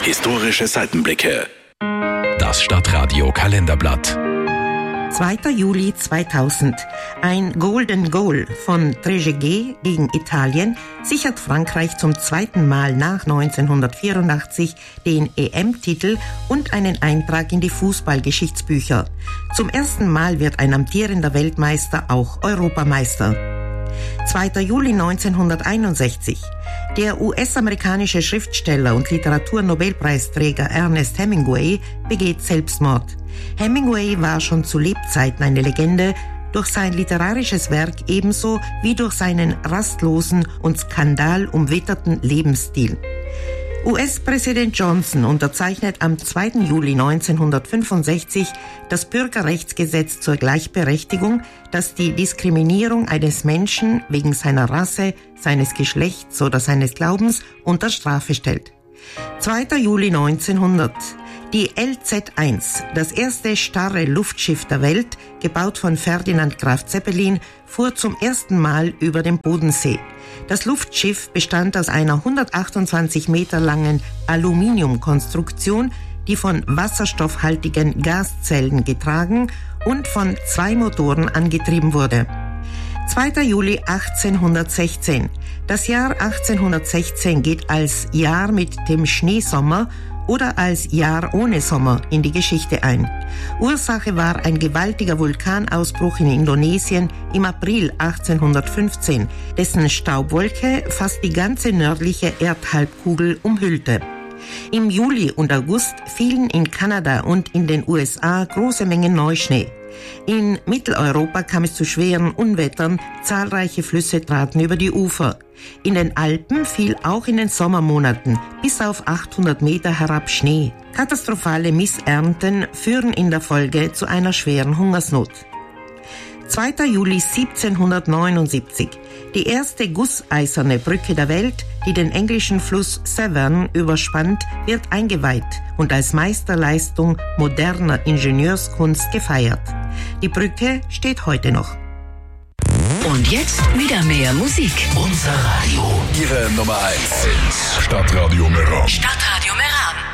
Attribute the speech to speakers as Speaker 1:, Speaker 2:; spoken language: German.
Speaker 1: Historische Seitenblicke. Das Stadtradio Kalenderblatt.
Speaker 2: 2. Juli 2000. Ein Golden Goal von Trezeguet gegen Italien sichert Frankreich zum zweiten Mal nach 1984 den EM-Titel und einen Eintrag in die Fußballgeschichtsbücher. Zum ersten Mal wird ein amtierender Weltmeister auch Europameister. 2. Juli 1961. Der US-amerikanische Schriftsteller und Literaturnobelpreisträger Ernest Hemingway begeht Selbstmord. Hemingway war schon zu Lebzeiten eine Legende, durch sein literarisches Werk ebenso wie durch seinen rastlosen und skandalumwitterten Lebensstil. US-Präsident Johnson unterzeichnet am 2. Juli 1965 das Bürgerrechtsgesetz zur Gleichberechtigung, das die Diskriminierung eines Menschen wegen seiner Rasse, seines Geschlechts oder seines Glaubens unter Strafe stellt. 2. Juli 1900. Die LZ-1, das erste starre Luftschiff der Welt, gebaut von Ferdinand Graf Zeppelin, fuhr zum ersten Mal über den Bodensee. Das Luftschiff bestand aus einer 128 Meter langen Aluminiumkonstruktion, die von wasserstoffhaltigen Gaszellen getragen und von 2 Motoren angetrieben wurde. 2. Juli 1816. Das Jahr 1816 geht als Jahr mit dem Schneesommer oder als Jahr ohne Sommer in die Geschichte ein. Ursache war ein gewaltiger Vulkanausbruch in Indonesien im April 1815, dessen Staubwolke fast die ganze nördliche Erdhalbkugel umhüllte. Im Juli und August fielen in Kanada und in den USA große Mengen Neuschnee. In Mitteleuropa kam es zu schweren Unwettern, zahlreiche Flüsse traten über die Ufer. In den Alpen fiel auch in den Sommermonaten bis auf 800 Meter herab Schnee. Katastrophale Missernten führen in der Folge zu einer schweren Hungersnot. 2. Juli 1779. Die erste gusseiserne Brücke der Welt, die den englischen Fluss Severn überspannt, wird eingeweiht und als Meisterleistung moderner Ingenieurskunst gefeiert. Die Brücke steht heute noch.
Speaker 3: Und jetzt wieder mehr Musik.
Speaker 1: Unser Radio. Ihre Nummer 1. Stadtradio Meran.
Speaker 3: Stadtradio Meran.